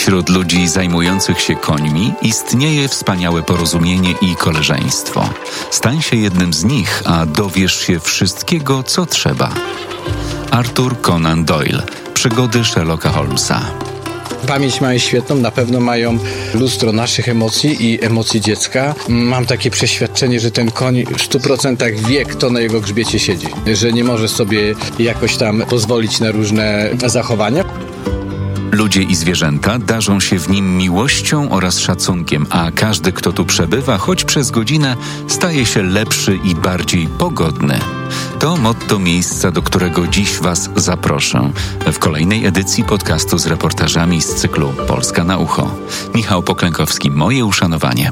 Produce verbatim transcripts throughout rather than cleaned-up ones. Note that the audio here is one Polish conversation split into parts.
Wśród ludzi zajmujących się końmi istnieje wspaniałe porozumienie i koleżeństwo. Stań się jednym z nich, a dowiesz się wszystkiego, co trzeba. Arthur Conan Doyle. Przygody Sherlocka Holmesa. Pamięć mają świetną, na pewno mają lustro naszych emocji i emocji dziecka. Mam takie przeświadczenie, że ten koń w stu procentach wie, kto na jego grzbiecie siedzi. Że nie może sobie jakoś tam pozwolić na różne zachowania. Ludzie i zwierzęta darzą się w nim miłością oraz szacunkiem, a każdy, kto tu przebywa, choć przez godzinę, staje się lepszy i bardziej pogodny. To motto miejsca, do którego dziś Was zaproszę w kolejnej edycji podcastu z reportażami z cyklu Polska na ucho. Michał Poklękowski, moje uszanowanie.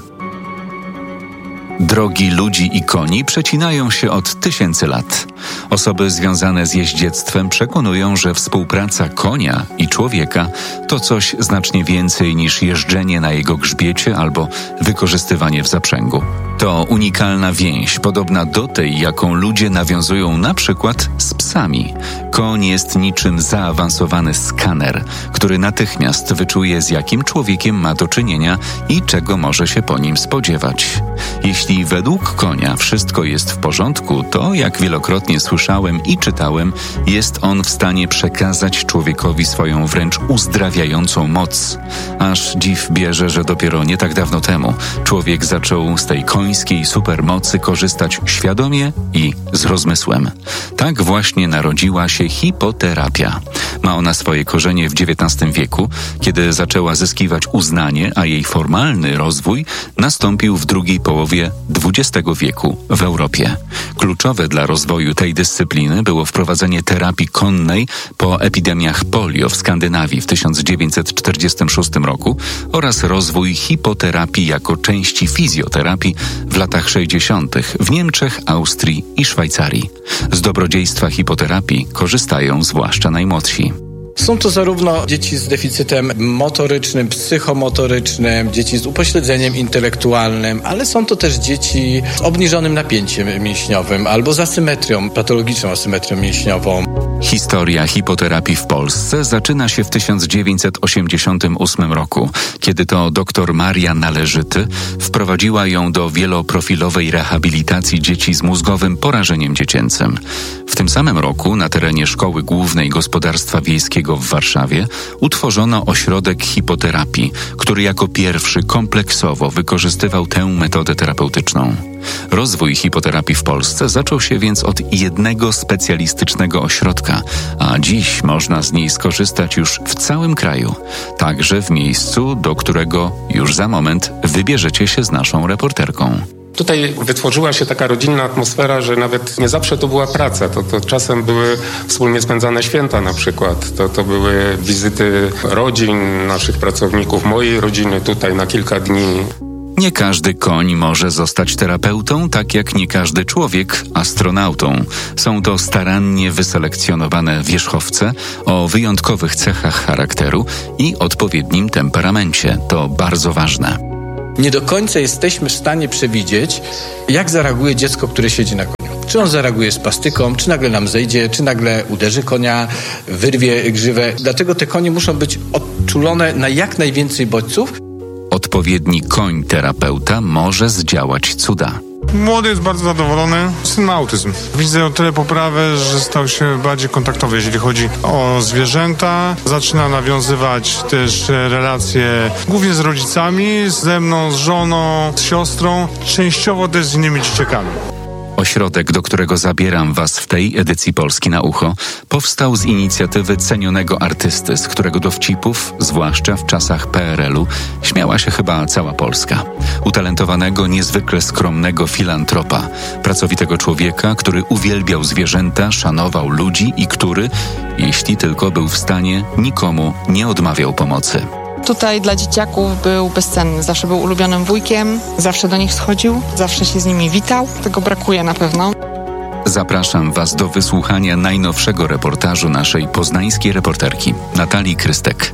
Drogi ludzi i koni przecinają się od tysięcy lat. Osoby związane z jeździectwem przekonują, że współpraca konia i człowieka to coś znacznie więcej niż jeżdżenie na jego grzbiecie albo wykorzystywanie w zaprzęgu. To unikalna więź, podobna do tej, jaką ludzie nawiązują na przykład z psami. Koń jest niczym zaawansowany skaner, który natychmiast wyczuje, z jakim człowiekiem ma do czynienia i czego może się po nim spodziewać. Jeśli według konia wszystko jest w porządku, to, jak wielokrotnie słyszałem i czytałem, jest on w stanie przekazać człowiekowi swoją wręcz uzdrawiającą moc. Aż dziw bierze, że dopiero nie tak dawno temu człowiek zaczął z tej końskiej supermocy korzystać świadomie i z rozmysłem. Tak właśnie narodziła się hipoterapia. Ma ona swoje korzenie w dziewiętnastym wieku, kiedy zaczęła zyskiwać uznanie, a jej formalny rozwój nastąpił w drugiej połowie dwudziestego wieku w Europie. Kluczowe dla rozwoju tej dyscypliny było wprowadzenie terapii konnej po epidemiach polio w Skandynawii w tysiąc dziewięćset czterdziestym szóstym roku oraz rozwój hipoterapii jako części fizjoterapii w latach sześćdziesiątych w Niemczech, Austrii i Szwajcarii. Z dobrodziejstwa hipoterapii korzystają zwłaszcza najmłodsi. Są to zarówno dzieci z deficytem motorycznym, psychomotorycznym, dzieci z upośledzeniem intelektualnym, ale są to też dzieci z obniżonym napięciem mięśniowym albo z asymetrią, patologiczną asymetrią mięśniową. Historia hipoterapii w Polsce zaczyna się w tysiąc dziewięćset osiemdziesiątym ósmym roku, kiedy to dr Maria Należyty wprowadziła ją do wieloprofilowej rehabilitacji dzieci z mózgowym porażeniem dziecięcym. W tym samym roku na terenie Szkoły Głównej Gospodarstwa Wiejskiego w Warszawie utworzono ośrodek hipoterapii, który jako pierwszy kompleksowo wykorzystywał tę metodę terapeutyczną. Rozwój hipoterapii w Polsce zaczął się więc od jednego specjalistycznego ośrodka, a dziś można z niej skorzystać już w całym kraju, także w miejscu, do którego już za moment wybierzecie się z naszą reporterką. Tutaj wytworzyła się taka rodzinna atmosfera, że nawet nie zawsze to była praca. To, to czasem były wspólnie spędzane święta na przykład. To, to były wizyty rodzin, naszych pracowników, mojej rodziny tutaj na kilka dni. Nie każdy koń może zostać terapeutą, tak jak nie każdy człowiek astronautą. Są to starannie wyselekcjonowane wierzchowce o wyjątkowych cechach charakteru i odpowiednim temperamencie. To bardzo ważne. Nie do końca jesteśmy w stanie przewidzieć, jak zareaguje dziecko, które siedzi na koniu. Czy on zareaguje z pastyką, czy nagle nam zejdzie, czy nagle uderzy konia, wyrwie grzywę. Dlatego te konie muszą być odczulone na jak najwięcej bodźców. Odpowiedni koń terapeuta może zdziałać cuda. Młody jest bardzo zadowolony. Syn ma autyzm. Widzę o tyle poprawę, że stał się bardziej kontaktowy, jeżeli chodzi o zwierzęta. Zaczyna nawiązywać też relacje głównie z rodzicami, ze mną, z żoną, z siostrą, częściowo też z innymi dzieciakami. Ośrodek, do którego zabieram Was w tej edycji Polski na ucho, powstał z inicjatywy cenionego artysty, z którego dowcipów, zwłaszcza w czasach P R L u, śmiała się chyba cała Polska. Utalentowanego, niezwykle skromnego filantropa, pracowitego człowieka, który uwielbiał zwierzęta, szanował ludzi i który, jeśli tylko był w stanie, nikomu nie odmawiał pomocy. Tutaj dla dzieciaków był bezcenny. Zawsze był ulubionym wujkiem, zawsze do nich schodził, zawsze się z nimi witał. Tego brakuje na pewno. Zapraszam Was do wysłuchania najnowszego reportażu naszej poznańskiej reporterki Natalii Krystek.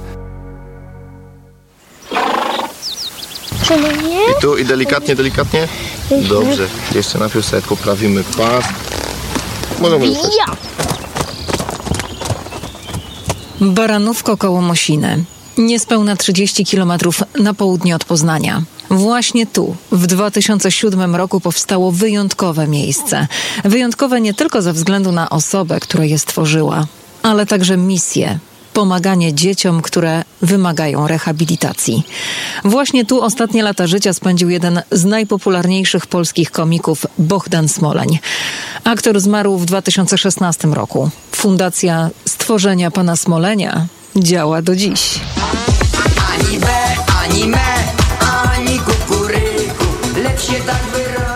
I tu i delikatnie, delikatnie? Dobrze. Jeszcze najpierw sobie poprawimy pas. Możemy ruszać. Baranówko koło Mosiny. Niespełna trzydzieści kilometrów na południe od Poznania. Właśnie tu, w dwa tysiące siódmym roku powstało wyjątkowe miejsce. Wyjątkowe nie tylko ze względu na osobę, która je stworzyła, ale także misję. Pomaganie dzieciom, które wymagają rehabilitacji. Właśnie tu ostatnie lata życia spędził jeden z najpopularniejszych polskich komików, Bohdan Smoleń. Aktor zmarł w dwa tysiące szesnastym roku. Fundacja Stworzenia Pana Smolenia działa do dziś. Ani be, ani me, ani kukuryku, lecz się tak wyraził.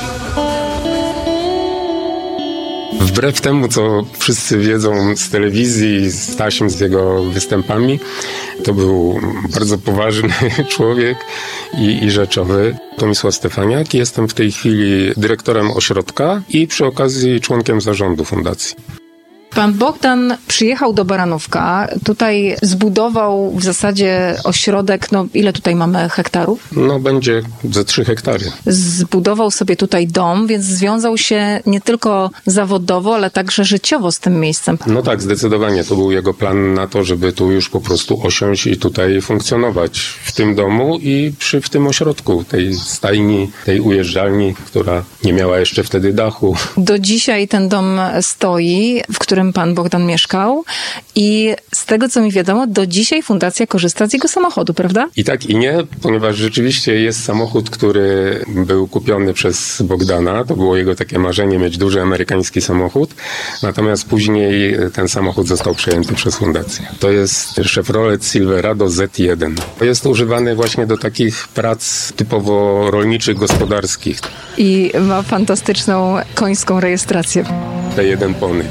Wbrew temu, co wszyscy wiedzą z telewizji, z taśm, z jego występami, to był bardzo poważny człowiek i, i rzeczowy. Tomisław Stefaniak. Jestem w tej chwili dyrektorem ośrodka i przy okazji członkiem zarządu fundacji. Pan Bohdan przyjechał do Baranówka, tutaj zbudował w zasadzie ośrodek, no ile tutaj mamy hektarów? No będzie ze trzy hektary. Zbudował sobie tutaj dom, więc związał się nie tylko zawodowo, ale także życiowo z tym miejscem. No tak, zdecydowanie. To był jego plan na to, żeby tu już po prostu osiąść i tutaj funkcjonować w tym domu i przy w tym ośrodku, tej stajni, tej ujeżdżalni, która nie miała jeszcze wtedy dachu. Do dzisiaj ten dom stoi, w którym pan Bohdan mieszkał i z tego, co mi wiadomo, do dzisiaj fundacja korzysta z jego samochodu, prawda? I tak i nie, ponieważ rzeczywiście jest samochód, który był kupiony przez Bohdana. To było jego takie marzenie, mieć duży amerykański samochód. Natomiast później ten samochód został przejęty przez fundację. To jest Chevrolet Silverado Z jeden. Jest używany właśnie do takich prac typowo rolniczych, gospodarskich. I ma fantastyczną końską rejestrację. T jeden Pony.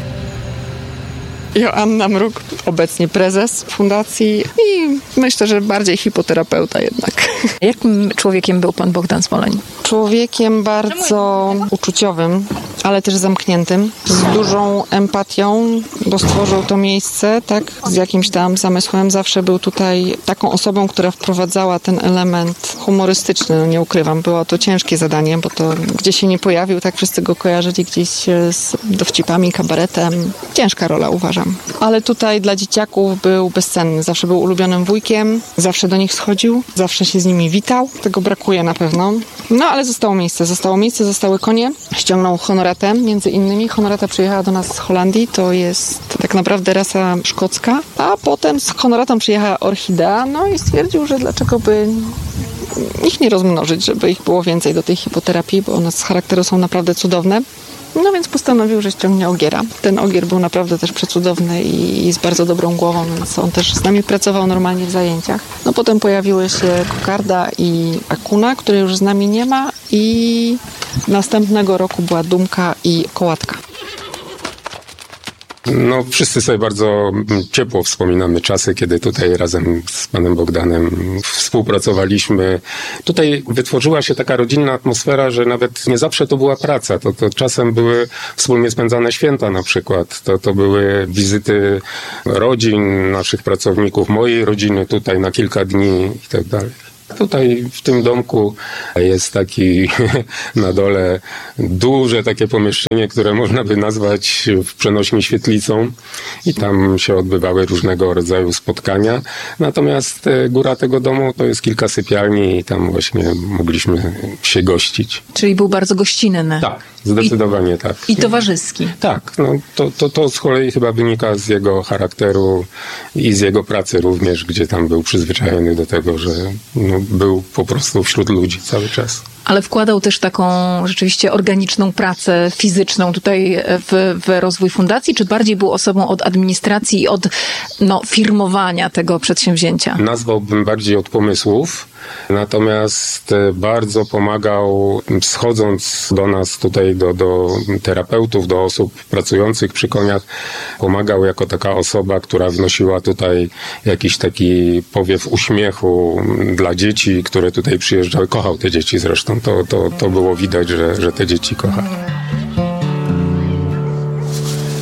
Joanna Mruk, obecnie prezes fundacji i myślę, że bardziej hipoterapeuta jednak. Jakim człowiekiem był pan Bohdan Smoleń? Człowiekiem bardzo uczuciowym, ale też zamkniętym, z dużą empatią, bo stworzył to miejsce, tak, z jakimś tam zamysłem. Zawsze był tutaj taką osobą, która wprowadzała ten element humorystyczny, no nie ukrywam. Było to ciężkie zadanie, bo to gdzie się nie pojawił, tak wszyscy go kojarzyli gdzieś z dowcipami, kabaretem. Ciężka rola, uważam. Ale tutaj dla dzieciaków był bezcenny. Zawsze był ulubionym wujkiem, zawsze do nich schodził, zawsze się z nimi witał. Tego brakuje na pewno. No ale zostało miejsce. Zostało miejsce, zostały konie. Ściągnął Honoratę, między innymi. Honorata przyjechała do nas z Holandii. To jest tak naprawdę rasa szkocka. A potem z Honoratą przyjechała Orchidea. No i stwierdził, że dlaczego by ich nie rozmnożyć, żeby ich było więcej do tej hipoterapii, bo one z charakteru są naprawdę cudowne. No więc postanowił, że ściągnie ogiera. Ten ogier był naprawdę też przecudowny i z bardzo dobrą głową, więc on też z nami pracował normalnie w zajęciach. No potem pojawiły się kokarda i akuna, której już z nami nie ma i następnego roku była dumka i kołatka. No, wszyscy sobie bardzo ciepło wspominamy czasy, kiedy tutaj razem z panem Bohdanem współpracowaliśmy. Tutaj wytworzyła się taka rodzinna atmosfera, że nawet nie zawsze to była praca. To, to czasem były wspólnie spędzane święta na przykład. To, to były wizyty rodzin, naszych pracowników, mojej rodziny tutaj na kilka dni i tak dalej. Tutaj w tym domku jest taki na dole duże takie pomieszczenie, które można by nazwać w przenośni świetlicą i tam się odbywały różnego rodzaju spotkania. Natomiast góra tego domu to jest kilka sypialni i tam właśnie mogliśmy się gościć. Czyli był bardzo gościnny. Tak, zdecydowanie I, tak. I towarzyski. Tak, no to, to, to z kolei chyba wynika z jego charakteru i z jego pracy również, gdzie tam był przyzwyczajony do tego, że no, był po prostu wśród ludzi cały czas. Ale wkładał też taką rzeczywiście organiczną pracę fizyczną tutaj w, w rozwój fundacji, czy bardziej był osobą od administracji i od no, firmowania tego przedsięwzięcia? Nazwałbym bardziej od pomysłów, natomiast bardzo pomagał, schodząc do nas tutaj, do, do terapeutów, do osób pracujących przy koniach, pomagał jako taka osoba, która wnosiła tutaj jakiś taki powiew uśmiechu dla dzieci, które tutaj przyjeżdżały. Kochał te dzieci zresztą. To, to, to było widać, że, że te dzieci kocha.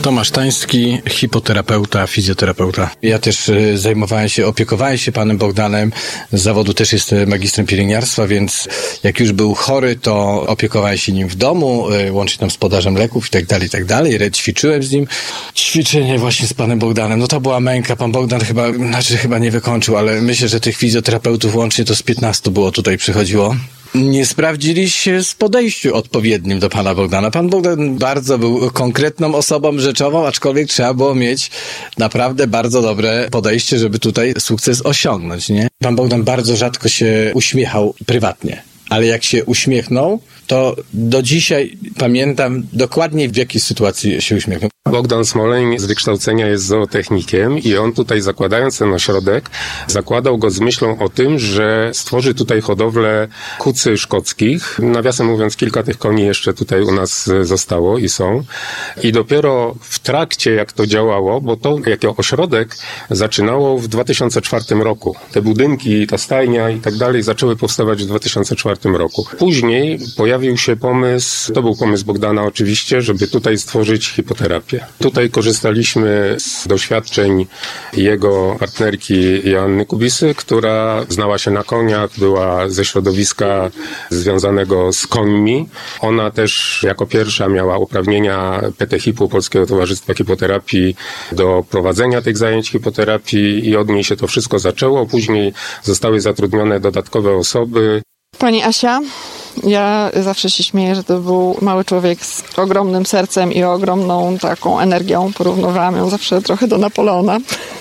Tomasz Tański, hipoterapeuta, fizjoterapeuta. Ja też y, zajmowałem się, opiekowałem się panem Bogdanem. Z zawodu też jestem magistrem pielęgniarstwa, więc jak już był chory, to opiekowałem się nim w domu, y, łącznie tam z podażem leków i tak dalej, i tak dalej. Ćwiczyłem z nim. Ćwiczenie właśnie z panem Bogdanem. No to była męka. Pan Bogdan chyba, znaczy chyba nie wykończył, ale myślę, że tych fizjoterapeutów łącznie to z piętnastu było tutaj przychodziło. Nie sprawdzili się z podejściu odpowiednim do pana Bogdana. Pan Bogdan bardzo był konkretną osobą rzeczową, aczkolwiek trzeba było mieć naprawdę bardzo dobre podejście, żeby tutaj sukces osiągnąć, nie? Pan Bogdan bardzo rzadko się uśmiechał prywatnie, ale jak się uśmiechnął, to do dzisiaj pamiętam dokładnie, w jakiej sytuacji się uśmiechnął. Bogdan Smoleń z wykształcenia jest zootechnikiem i on tutaj, zakładając ten ośrodek, zakładał go z myślą o tym, że stworzy tutaj hodowlę kucy szkockich. Nawiasem mówiąc, kilka tych koni jeszcze tutaj u nas zostało i są. I dopiero w trakcie, jak to działało, bo to jako ośrodek zaczynało w dwa tysiące czwartym roku. Te budynki, ta stajnia i tak dalej zaczęły powstawać w dwa tysiące czwartym roku. Później pojawił się pomysł, to był pomysł Bogdana oczywiście, żeby tutaj stworzyć hipoterapię. Tutaj korzystaliśmy z doświadczeń jego partnerki Joanny Kubisy, która znała się na koniach, była ze środowiska związanego z końmi. Ona też jako pierwsza miała uprawnienia P T HIP-u, Polskiego Towarzystwa Hipoterapii, do prowadzenia tych zajęć hipoterapii i od niej się to wszystko zaczęło. Później zostały zatrudnione dodatkowe osoby. Pani Asia, ja zawsze się śmieję, że to był mały człowiek z ogromnym sercem i ogromną taką energią. Porównywałam ją zawsze trochę do Napoleona.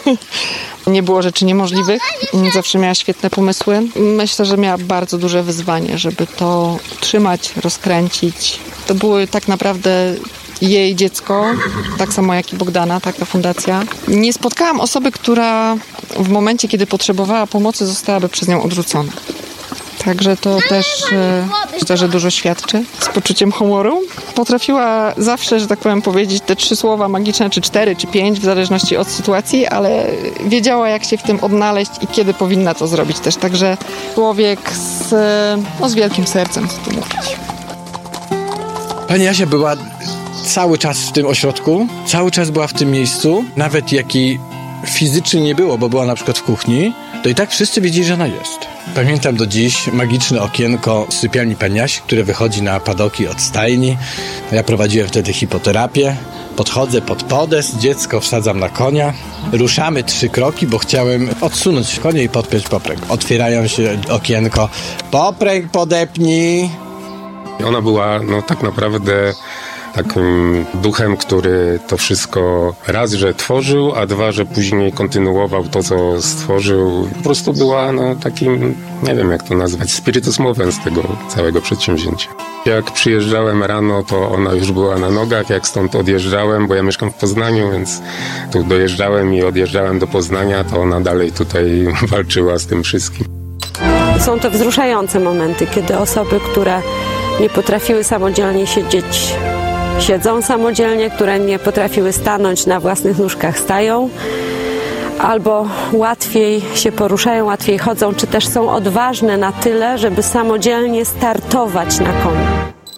Nie było rzeczy niemożliwych. Zawsze miała świetne pomysły. Myślę, że miała bardzo duże wyzwanie, żeby to trzymać, rozkręcić. To były tak naprawdę jej dziecko, tak samo jak i Bogdana, taka fundacja. Nie spotkałam osoby, która w momencie, kiedy potrzebowała pomocy, zostałaby przez nią odrzucona. Także to też myślę, że dużo świadczy. Z poczuciem humoru potrafiła zawsze, że tak powiem, powiedzieć te trzy słowa magiczne, czy cztery, czy pięć, w zależności od sytuacji, ale wiedziała, jak się w tym odnaleźć i kiedy powinna to zrobić też. Także człowiek z, no, z wielkim sercem, co tu mówić. Pani Asia była cały czas w tym ośrodku, cały czas była w tym miejscu, nawet jak jej fizycznie nie było, bo była na przykład w kuchni, to i tak wszyscy wiedzieli, że ona jest. Pamiętam do dziś magiczne okienko z sypialni pani Asi, które wychodzi na padoki od stajni. Ja prowadziłem wtedy hipoterapię. Podchodzę pod podest, dziecko wsadzam na konia. Ruszamy trzy kroki, bo chciałem odsunąć konia i podpiąć popręg. Otwierają się okienko. Popręg podepnij. Ona była no tak naprawdę takim duchem, który to wszystko raz, że tworzył, a dwa, że później kontynuował to, co stworzył. Po prostu była no takim, nie wiem jak to nazwać, spiritus movens tego całego przedsięwzięcia. Jak przyjeżdżałem rano, to ona już była na nogach. Jak stąd odjeżdżałem, bo ja mieszkam w Poznaniu, więc tu dojeżdżałem i odjeżdżałem do Poznania, to ona dalej tutaj walczyła z tym wszystkim. Są to wzruszające momenty, kiedy osoby, które nie potrafiły samodzielnie siedzieć, siedzą samodzielnie, które nie potrafiły stanąć na własnych nóżkach, stają, albo łatwiej się poruszają, łatwiej chodzą, czy też są odważne na tyle, żeby samodzielnie startować na koniu.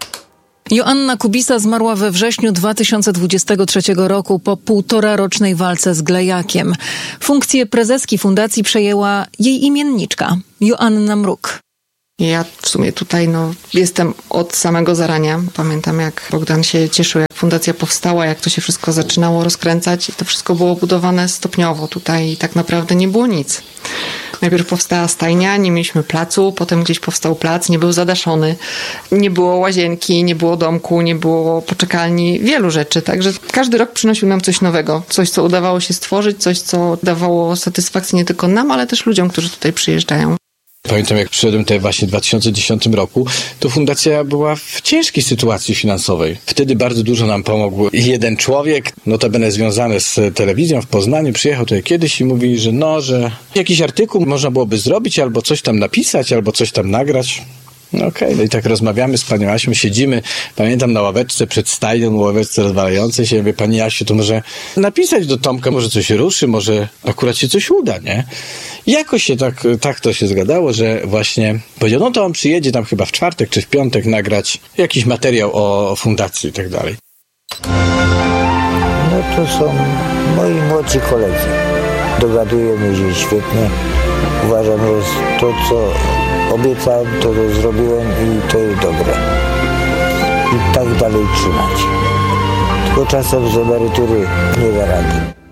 Joanna Kubisa zmarła we wrześniu dwa tysiące dwudziestego trzeciego roku po półtorarocznej walce z glejakiem. Funkcję prezeski fundacji przejęła jej imienniczka, Joanna Mruk. Ja w sumie tutaj no, jestem od samego zarania. Pamiętam, jak Bogdan się cieszył, jak fundacja powstała, jak to się wszystko zaczynało rozkręcać i to wszystko było budowane stopniowo. Tutaj tak naprawdę nie było nic. Najpierw powstała stajnia, nie mieliśmy placu, potem gdzieś powstał plac, nie był zadaszony, nie było łazienki, nie było domku, nie było poczekalni, wielu rzeczy. Także każdy rok przynosił nam coś nowego, coś, co udawało się stworzyć, coś, co dawało satysfakcję nie tylko nam, ale też ludziom, którzy tutaj przyjeżdżają. Pamiętam, jak przyszedłem tutaj właśnie w dwa tysiące dziesiątym roku, to fundacja była w ciężkiej sytuacji finansowej. Wtedy bardzo dużo nam pomógł jeden człowiek, notabene związany z telewizją w Poznaniu, przyjechał tutaj kiedyś i mówi, że no, że jakiś artykuł można byłoby zrobić, albo coś tam napisać, albo coś tam nagrać. No okej, okay. No i tak rozmawiamy z panią Asią, siedzimy, pamiętam, na ławeczce przed stajnią, na ławeczce rozwalającej się, ja mówię, pani Asiu, to może napisać do Tomka, może coś ruszy, może akurat się coś uda, nie? I jakoś się tak, tak to się zgadało, że właśnie powiedział, no to on przyjedzie tam chyba w czwartek czy w piątek nagrać jakiś materiał o fundacji i tak dalej. No to są moi młodzi koledzy. Dogadujemy się świetnie. Uważam, że to, co obiecałem, to, to zrobiłem i to jest dobre. I tak dalej trzymać. Tylko czasem z emerytury nie da rady.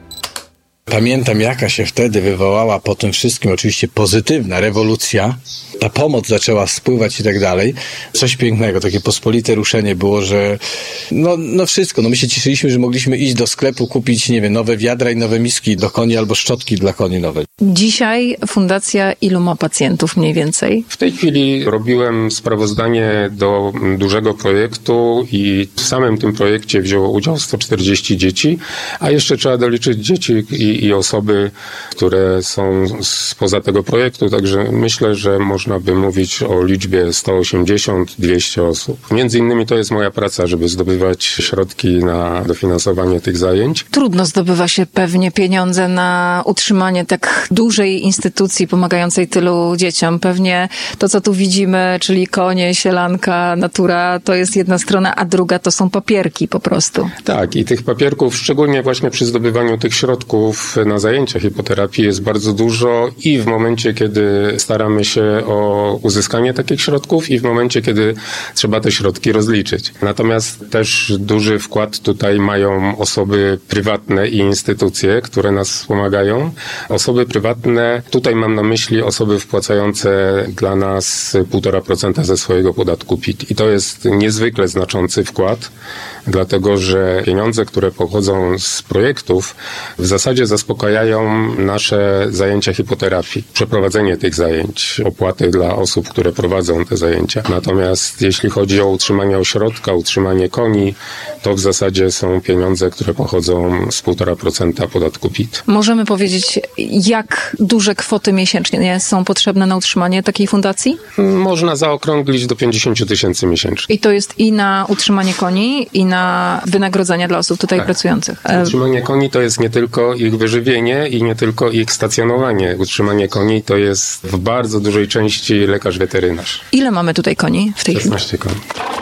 Pamiętam, jaka się wtedy wywołała po tym wszystkim oczywiście pozytywna rewolucja. Ta pomoc zaczęła spływać i tak dalej. Coś pięknego, takie pospolite ruszenie było, że no, no wszystko. No my się cieszyliśmy, że mogliśmy iść do sklepu, kupić, nie wiem, nowe wiadra i nowe miski do koni albo szczotki dla koni nowe. Dzisiaj fundacja ilu ma pacjentów mniej więcej? W tej chwili robiłem sprawozdanie do dużego projektu i w samym tym projekcie wzięło udział sto czterdzieści dzieci, a jeszcze trzeba doliczyć dzieci i, i osoby, które są spoza tego projektu, także myślę, że można by mówić o liczbie sto osiemdziesiąt do dwustu osób. Między innymi to jest moja praca, żeby zdobywać środki na dofinansowanie tych zajęć. Trudno zdobywa się pewnie pieniądze na utrzymanie tak dużej instytucji pomagającej tylu dzieciom. Pewnie to, co tu widzimy, czyli konie, sielanka, natura, to jest jedna strona, a druga to są papierki po prostu. Tak, i tych papierków, szczególnie właśnie przy zdobywaniu tych środków na zajęcia hipoterapii jest bardzo dużo i w momencie, kiedy staramy się o uzyskanie takich środków i w momencie, kiedy trzeba te środki rozliczyć. Natomiast też duży wkład tutaj mają osoby prywatne i instytucje, które nas wspomagają. Osoby prywatne, tutaj mam na myśli osoby wpłacające dla nas półtora procenta ze swojego podatku P I T. I to jest niezwykle znaczący wkład, dlatego że pieniądze, które pochodzą z projektów, w zasadzie zaspokajają nasze zajęcia hipoterapii, przeprowadzenie tych zajęć, opłaty dla osób, które prowadzą te zajęcia. Natomiast jeśli chodzi o utrzymanie ośrodka, utrzymanie koni, to w zasadzie są pieniądze, które pochodzą z półtora procenta podatku P I T. Możemy powiedzieć, jak duże kwoty miesięcznie są potrzebne na utrzymanie takiej fundacji? Można zaokrąglić do pięćdziesiąt tysięcy miesięcznie. I to jest i na utrzymanie koni, i na wynagrodzenia dla osób tutaj tak. pracujących. Utrzymanie koni to jest nie tylko ich wyżywienie i nie tylko ich stacjonowanie. Utrzymanie koni to jest w bardzo dużej części lekarz weterynarz. Ile mamy tutaj koni w tej chwili? szesnaście koni.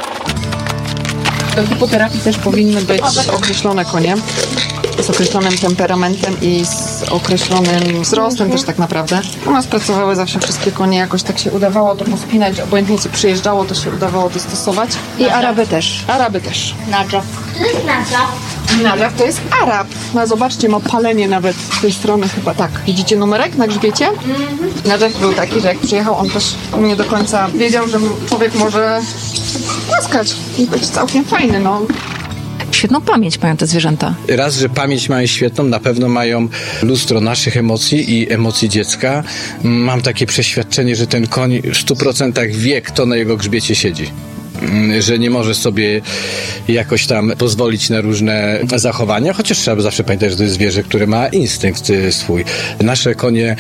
Do hipoterapii też powinny być określone konie z określonym temperamentem i z określonym wzrostem też tak naprawdę. U nas pracowały zawsze wszystkie konie, jakoś tak się udawało to pospinać, obojętnie co przyjeżdżało, to się udawało dostosować. I Araby też. Araby też. Nadżaw. To jest nadżaw. Nadżaw to jest Arab. No zobaczcie, ma palenie nawet z tej strony chyba. Tak. Widzicie numerek na grzbiecie? Mm-hmm. Nadżaw był taki, że jak przyjechał, on też nie do końca wiedział, że człowiek może łaskać i być całkiem fajny, no. Świetną pamięć mają te zwierzęta. Raz, że pamięć mają świetną, na pewno mają lustro naszych emocji i emocji dziecka. Mam takie przeświadczenie, że ten koń w stu procentach wie, kto na jego grzbiecie siedzi. Że nie może sobie jakoś tam pozwolić na różne zachowania, chociaż trzeba zawsze pamiętać, że to jest zwierzę, które ma instynkt swój. Nasze konie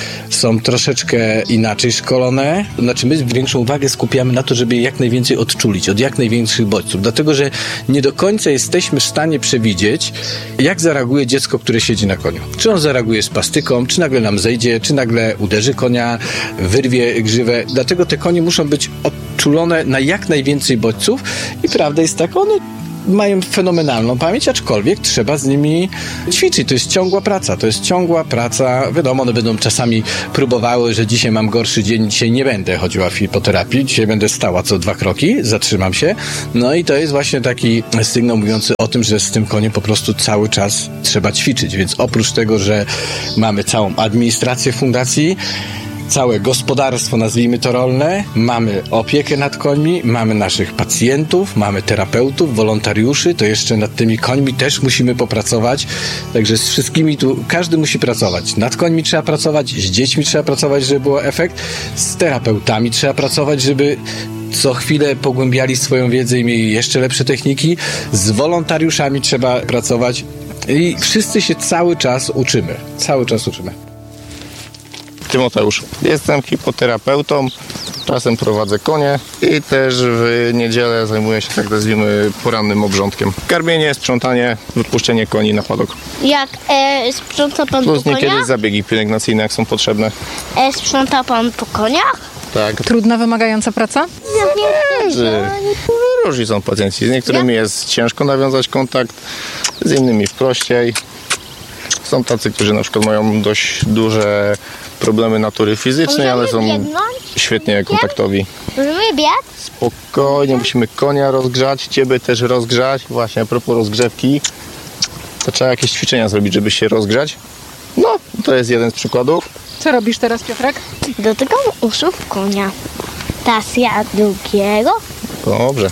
są troszeczkę inaczej szkolone. Znaczy my większą uwagę skupiamy na to, żeby je jak najwięcej odczulić, od jak największych bodźców. Dlatego, że nie do końca jesteśmy w stanie przewidzieć, jak zareaguje dziecko, które siedzi na koniu. Czy on zareaguje z pastyką, czy nagle nam zejdzie, czy nagle uderzy konia, wyrwie grzywę. Dlatego te konie muszą być odczulone na jak najwięcej bodźców i prawda jest taka, one mają fenomenalną pamięć, aczkolwiek trzeba z nimi ćwiczyć. To jest ciągła praca, to jest ciągła praca. Wiadomo, one będą czasami próbowały, że dzisiaj mam gorszy dzień, dzisiaj nie będę chodziła w hipoterapii, dzisiaj będę stała co dwa kroki, zatrzymam się. No i to jest właśnie taki sygnał mówiący o tym, że z tym koniem po prostu cały czas trzeba ćwiczyć. Więc oprócz tego, że mamy całą administrację fundacji, całe gospodarstwo, nazwijmy to rolne, mamy opiekę nad końmi, mamy naszych pacjentów, mamy terapeutów, wolontariuszy, to jeszcze nad tymi końmi też musimy popracować, także z wszystkimi tu, każdy musi pracować. Nad końmi trzeba pracować, z dziećmi trzeba pracować, żeby był efekt, z terapeutami trzeba pracować, żeby co chwilę pogłębiali swoją wiedzę i mieli jeszcze lepsze techniki, z wolontariuszami trzeba pracować i wszyscy się cały czas uczymy, cały czas uczymy. Tymoteusz. Jestem hipoterapeutą, czasem prowadzę konie i też w niedzielę zajmuję się, tak nazwijmy, porannym obrządkiem. Karmienie, sprzątanie, wypuszczenie koni na padok. Jak e, sprząta pan Plus po niekiedy koniach? zabiegi pielęgnacyjne, jak są potrzebne. E, sprząta pan po koniach? tak. Trudna, wymagająca praca? Zależy. Różni są pacjenci. Z niektórymi jest ciężko nawiązać kontakt, z innymi prościej. Są tacy, którzy na przykład mają dość duże problemy natury fizycznej, ale są świetnie kontaktowi. Wybieg? Spokojnie, musimy konia rozgrzać, ciebie też rozgrzać. Właśnie a propos rozgrzewki, to trzeba jakieś ćwiczenia zrobić, żeby się rozgrzać. No, to jest jeden z przykładów. Co robisz teraz, Piotrek? Dotykam uszów konia. Teraz ja drugiego. Dobrze.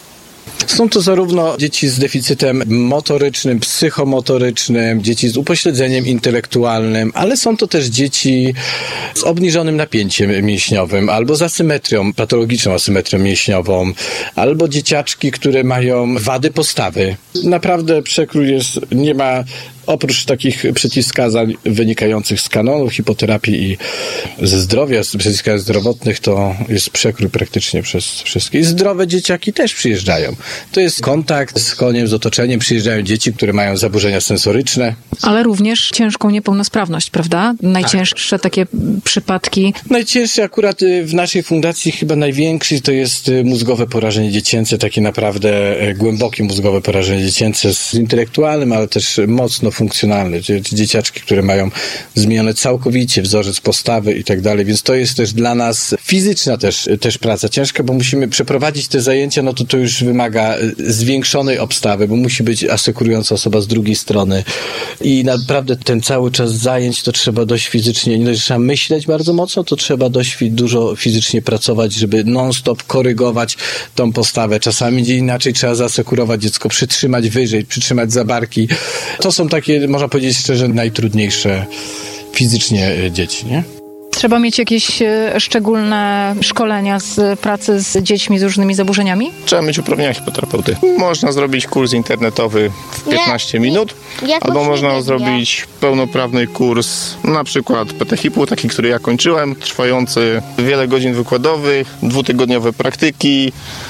Są to zarówno dzieci z deficytem motorycznym, psychomotorycznym, dzieci z upośledzeniem intelektualnym, ale są to też dzieci z obniżonym napięciem mięśniowym, albo z asymetrią, patologiczną asymetrią mięśniową, albo dzieciaczki, które mają wady postawy. Naprawdę przekrój jest, nie ma oprócz takich przeciwwskazań wynikających z kanonu, hipoterapii i ze zdrowia, z przeciwwskazań zdrowotnych, to jest przekrój praktycznie przez wszystkie. I zdrowe dzieciaki też przyjeżdżają. To jest kontakt z koniem, z otoczeniem. Przyjeżdżają dzieci, które mają zaburzenia sensoryczne. Ale również ciężką niepełnosprawność, prawda? Najcięższe tak. takie przypadki. Najcięższe akurat w naszej fundacji, chyba największy, to jest mózgowe porażenie dziecięce, takie naprawdę głębokie mózgowe porażenie dziecięce z intelektualnym, ale też mocno funkcjonalny. Dzieciaczki, które mają zmienione całkowicie wzorzec postawy i tak dalej, więc to jest też dla nas fizyczna też, też praca ciężka, bo musimy przeprowadzić te zajęcia, no to to już wymaga zwiększonej obstawy, bo musi być asekurująca osoba z drugiej strony i naprawdę ten cały czas zajęć to trzeba dość fizycznie, nie dość, że trzeba myśleć bardzo mocno, to trzeba dość dużo fizycznie pracować, żeby non-stop korygować tą postawę. Czasami gdzie inaczej trzeba zasekurować dziecko, przytrzymać wyżej, przytrzymać za barki. To są takie, można powiedzieć szczerze, najtrudniejsze fizycznie dzieci, nie? Trzeba mieć jakieś szczególne szkolenia z pracy z dziećmi z różnymi zaburzeniami? Trzeba mieć uprawnienia hipoterapeuty. Można zrobić kurs internetowy w piętnaście minut, albo można zrobić pełnoprawny kurs, na przykład P T HIP-u, taki, który ja kończyłem, trwający wiele godzin wykładowych, dwutygodniowe praktyki,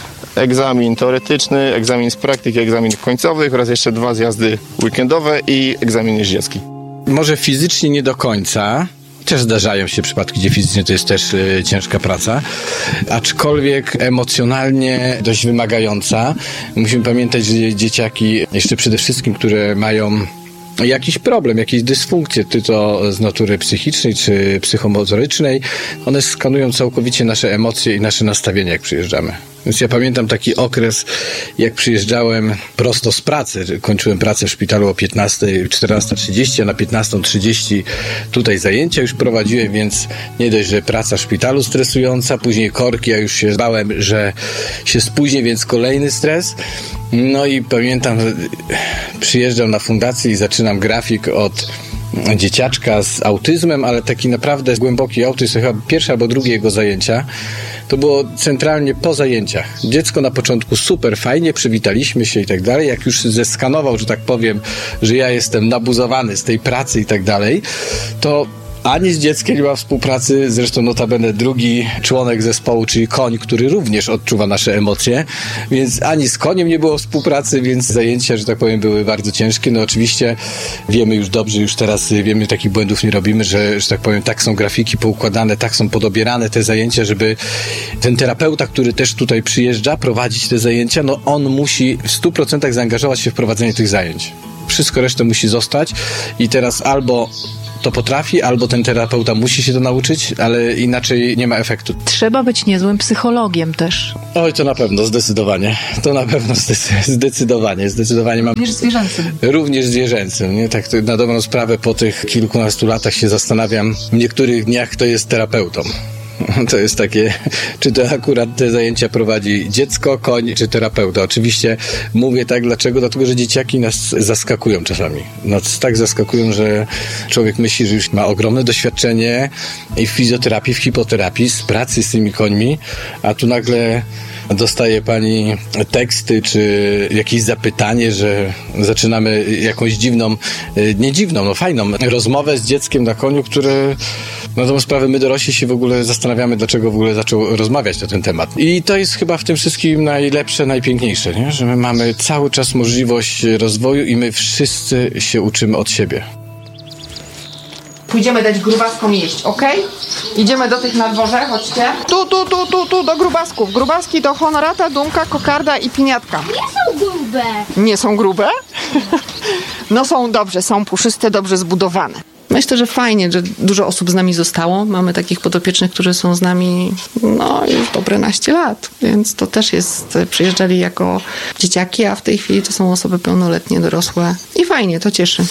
egzamin teoretyczny, egzamin z praktyki, egzamin końcowych oraz jeszcze dwa zjazdy weekendowe i egzamin jeździecki. Może fizycznie nie do końca. Też zdarzają się przypadki, gdzie fizycznie to jest też y, ciężka praca, aczkolwiek emocjonalnie dość wymagająca. Musimy pamiętać, że dzieciaki, jeszcze przede wszystkim, które mają jakiś problem, jakieś dysfunkcje, czy to z natury psychicznej, czy psychomotorycznej, one skanują całkowicie nasze emocje i nasze nastawienie, jak przyjeżdżamy. Więc ja pamiętam taki okres, jak przyjeżdżałem prosto z pracy. Kończyłem pracę w szpitalu o piętnastej, czternasta trzydzieści, a na piętnastą trzydzieści tutaj zajęcia już prowadziłem, więc nie dość, że praca w szpitalu stresująca, później korki, ja już się bałem, że się spóźnię, więc kolejny stres. No i pamiętam, że przyjeżdżam na fundację i zaczynam grafik od dzieciaczka z autyzmem, ale taki naprawdę głęboki autyzm, chyba pierwsze albo drugie jego zajęcia. To było centralnie po zajęciach. Dziecko na początku super fajnie, przywitaliśmy się i tak dalej. Jak już zeskanował, że tak powiem, że ja jestem nabuzowany z tej pracy i tak dalej, to ani z dzieckiem nie ma współpracy, zresztą notabene drugi członek zespołu, czyli koń, który również odczuwa nasze emocje, więc ani z koniem nie było współpracy, więc zajęcia, że tak powiem, były bardzo ciężkie. No oczywiście wiemy już dobrze, już teraz wiemy, takich błędów nie robimy, że, że tak powiem, tak są grafiki poukładane, tak są podobierane te zajęcia, żeby ten terapeuta, który też tutaj przyjeżdża, prowadzić te zajęcia, no on musi w stu procentach zaangażować się w prowadzenie tych zajęć. Wszystko resztę musi zostać i teraz albo to potrafi, albo ten terapeuta musi się to nauczyć, ale inaczej nie ma efektu. Trzeba być niezłym psychologiem też. Oj, to na pewno, zdecydowanie. To na pewno zdecydowanie, zdecydowanie mam... Również zwierzęcym. Również zwierzęcym, nie? Tak na dobrą sprawę po tych kilkunastu latach się zastanawiam, w niektórych dniach kto jest terapeutą. To jest takie, czy to akurat te zajęcia prowadzi dziecko, koń, czy terapeuta. Oczywiście mówię tak, dlaczego? Dlatego, że dzieciaki nas zaskakują czasami. Nas tak zaskakują, że człowiek myśli, że już ma ogromne doświadczenie i w fizjoterapii, w hipoterapii, z pracy z tymi końmi, a tu nagle dostaje pani teksty, czy jakieś zapytanie, że zaczynamy jakąś dziwną, nie dziwną, no fajną rozmowę z dzieckiem na koniu, które na tą sprawę my dorośli się w ogóle zastanawiamy, dlaczego w ogóle zaczął rozmawiać na ten temat. I to jest chyba w tym wszystkim najlepsze, najpiękniejsze, nie? Że my mamy cały czas możliwość rozwoju i my wszyscy się uczymy od siebie. Pójdziemy dać grubaskom jeść, okej? Idziemy do tych na dworze, chodźcie. Tu, tu, tu, tu, tu, do grubasków. Grubaski to honorata, dumka, kokarda i piniatka. Nie są grube. Nie są grube? No są dobrze, są puszyste, dobrze zbudowane. Myślę, że fajnie, że dużo osób z nami zostało. Mamy takich podopiecznych, którzy są z nami no już dobre naście lat, więc to też jest, przyjeżdżali jako dzieciaki, a w tej chwili to są osoby pełnoletnie, dorosłe i fajnie, to cieszy.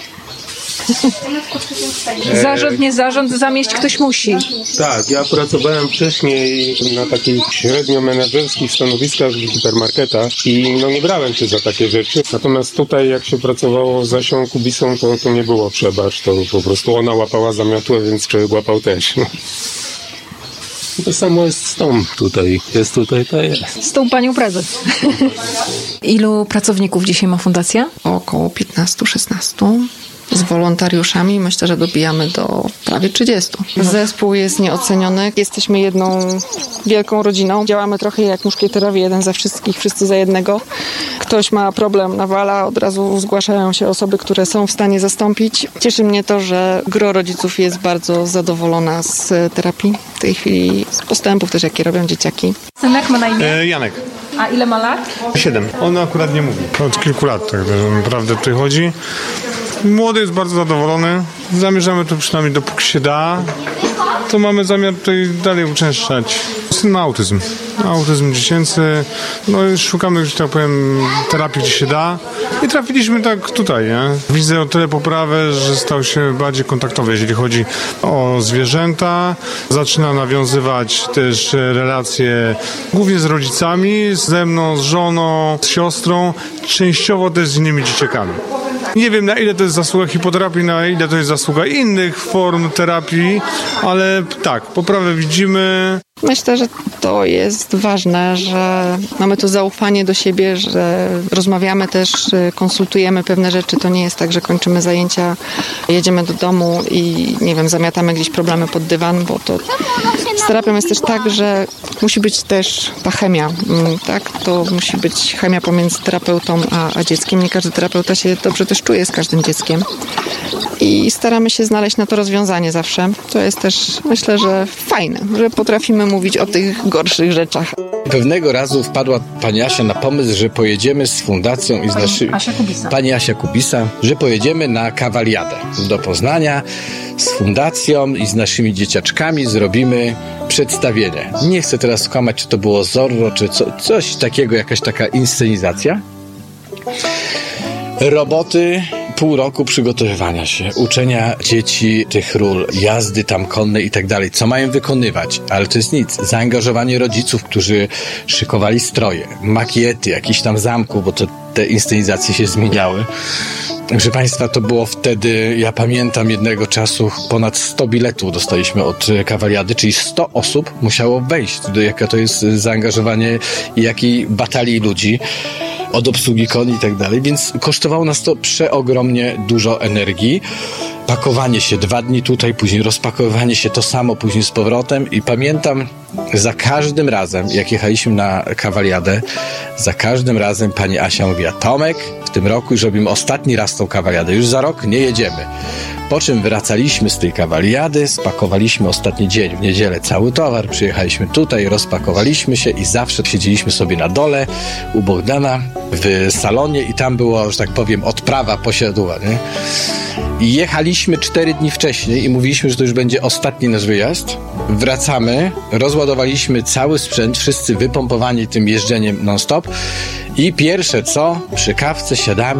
Zarząd, nie zarząd, zamieść ktoś musi. Tak, ja pracowałem wcześniej na takich średnio menedżerskich stanowiskach w hipermarketach i no nie brałem się za takie rzeczy. Natomiast tutaj jak się pracowało z Asią Kubisą, to, to nie było przebacz, to po prostu ona łapała za miotłę, więc człowiek łapał też. To samo jest z tą tutaj. Jest tutaj, to jest. Z tą panią prezes. Ilu pracowników dzisiaj ma fundacja? Około piętnaście szesnaście. Z wolontariuszami myślę, że dobijamy do prawie trzydziestu. Zespół jest nieoceniony. Jesteśmy jedną wielką rodziną. Działamy trochę jak muszkieterowie, jeden za wszystkich, wszyscy za jednego. Ktoś ma problem, nawala, od razu zgłaszają się osoby, które są w stanie zastąpić. Cieszy mnie to, że gro rodziców jest bardzo zadowolona z terapii w tej chwili, z postępów też, jakie robią dzieciaki. Synek ma na imię? E, Janek. A ile ma lat? Siedem. On akurat nie mówi. Od kilku lat tak naprawdę przychodzi. Młody jest bardzo zadowolony. Zamierzamy tu przynajmniej dopóki się da. To mamy zamiar tutaj dalej uczęszczać. Syn ma autyzm. Autyzm dziecięcy. No i szukamy, że tak powiem, terapii, gdzie się da. I trafiliśmy tak tutaj, nie? Widzę o tyle poprawę, że stał się bardziej kontaktowy, jeżeli chodzi o zwierzęta. Zaczyna nawiązywać też relacje głównie z rodzicami, ze mną, z żoną, z siostrą, częściowo też z innymi dzieciakami. Nie wiem, na ile to jest zasługa hipoterapii, na ile to jest zasługa innych form terapii, ale tak, poprawę widzimy. Myślę, że to jest ważne, że mamy to zaufanie do siebie, że rozmawiamy też, konsultujemy pewne rzeczy. To nie jest tak, że kończymy zajęcia, jedziemy do domu i nie wiem, zamiatamy gdzieś problemy pod dywan, bo to z terapią jest też tak, że musi być też ta chemia, tak? To musi być chemia pomiędzy terapeutą a, a dzieckiem. Nie każdy terapeuta się dobrze też czuje z każdym dzieckiem. I staramy się znaleźć na to rozwiązanie zawsze. To jest też, myślę, że fajne, że potrafimy mówić o tych gorszych rzeczach. Pewnego razu wpadła pani Asia na pomysł, że pojedziemy z fundacją i z naszymi... Asia Kubisa. Pani Asia Kubisa, że pojedziemy na kawaliadę do Poznania z fundacją i z naszymi dzieciaczkami zrobimy przedstawienie. Nie chcę teraz skłamać, czy to było Zorro, czy co, coś takiego, jakaś taka inscenizacja. Roboty, pół roku przygotowywania się, uczenia dzieci tych ról, jazdy tam konnej i tak dalej, co mają wykonywać, ale to jest nic. Zaangażowanie rodziców, którzy szykowali stroje, makiety, jakichś tam zamków, bo to te inscenizacje się zmieniały. Proszę Państwa, to było wtedy, ja pamiętam jednego czasu, ponad sto biletów dostaliśmy od kawaliady, czyli sto osób musiało wejść, do jaka to jest zaangażowanie i jakiej batalii ludzi, od obsługi koni i tak dalej, więc kosztowało nas to przeogromnie dużo energii. Pakowanie się dwa dni tutaj, później rozpakowywanie się to samo, później z powrotem i pamiętam za każdym razem, jak jechaliśmy na kawaliadę, za każdym razem pani Asia mówiła: Tomek, w tym roku już robimy ostatni raz tą kawaliadę, już za rok nie jedziemy. Po czym wracaliśmy z tej kawaliady, spakowaliśmy ostatni dzień, w niedzielę cały towar, przyjechaliśmy tutaj, rozpakowaliśmy się i zawsze siedzieliśmy sobie na dole u Bogdana w salonie i tam było, że tak powiem, odprawa posiadła, nie? I jechaliśmy cztery dni wcześniej i mówiliśmy, że to już będzie ostatni nasz wyjazd. Wracamy, rozładowaliśmy cały sprzęt, wszyscy wypompowani tym jeżdżeniem non-stop i pierwsze co, przy kawce siadamy